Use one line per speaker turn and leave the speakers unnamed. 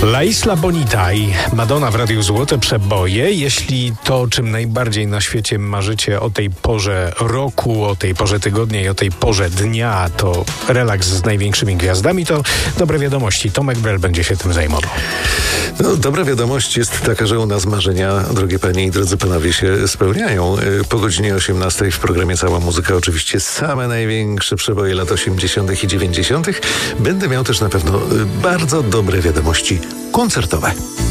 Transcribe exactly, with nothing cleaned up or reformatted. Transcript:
La Isla Bonita i Madonna w Radiu Złote Przeboje. Jeśli to, czym najbardziej na świecie marzycie o tej porze roku, o tej porze tygodnia i o tej porze dnia, to relaks z największymi gwiazdami, to dobre wiadomości. Tomek Brel będzie się tym zajmował.
No, dobra wiadomość jest taka, że u nas marzenia, drogie panie i drodzy panowie, się spełniają. Po godzinie osiemnastej w programie Cała Muzyka oczywiście same największe przeboje lat osiemdziesiątych i dziewięćdziesiątych. Będę miał też na pewno bardzo dobre wiadomości koncertowe.